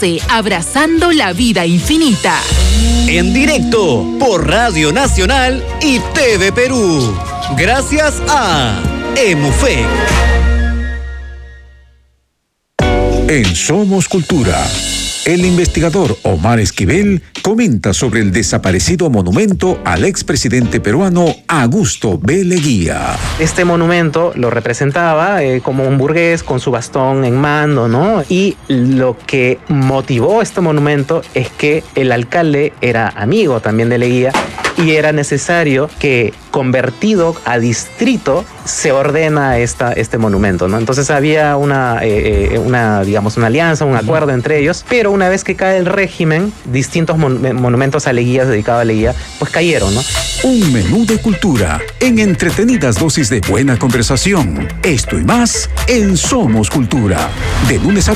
nace abrazando la vida infinita. En directo por Radio Nacional y TV Perú. Gracias a EMUFEC. En Somos Cultura, el investigador Omar Esquivel comenta sobre el desaparecido monumento al expresidente peruano Augusto B. Leguía. Este monumento lo representaba como un burgués con su bastón en mano, ¿no? Y lo que motivó este monumento es que el alcalde era amigo también de Leguía y era necesario que, convertido a distrito, se ordena este monumento, ¿no? Entonces había una alianza, un acuerdo entre ellos, pero una vez que cae el régimen, distintos monumentos a Leguía, dedicados a Leguía, pues cayeron, ¿no? Un menú de cultura, en entretenidas dosis de buena conversación. Esto y más en Somos Cultura. De lunes a